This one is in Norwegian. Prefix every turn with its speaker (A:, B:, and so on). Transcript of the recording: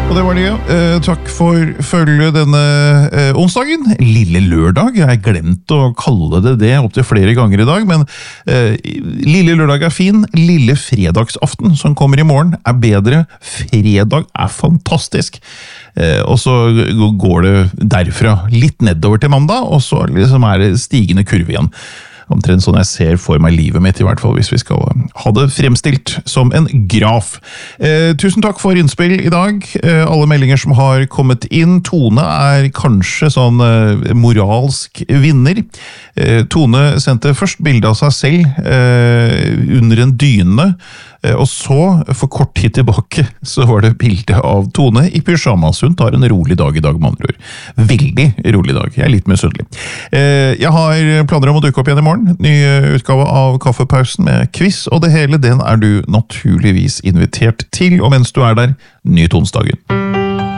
A: Og det var det, ja. Takk for følge denne onsdagen. Lille lørdag. Jeg har glemt å kalle det opp til flere ganger i dag, men lille lørdag er fin. Lille fredagsaften som kommer i morgen er bedre. Fredag er fantastisk. Og så går det derfra litt nedover til mandag, og så liksom er det stigende kurve igjen. Omtrent sånn jeg ser for meg livet mitt, i hvert fall hvis vi skal ha det fremstilt som en graf. Tusen takk for innspill i dag. Alle meldinger som har kommet inn. Tone er kanskje sånn moralsk vinner. Tone sendte først bilde av seg selv under en dyne, og så, for kort tid tilbake, så var det bilde av Tone i pyjamas. Hun tar en rolig dag i dag, med andre ord. Veldig rolig dag. Jeg er litt misunnelig. Jeg har planer om å dukke opp igjen i morgen. Ny utgave av Kaffepausen med quiz, og det hele, den er du naturligvis invitert til. Og mens du er der, nyt onsdagen.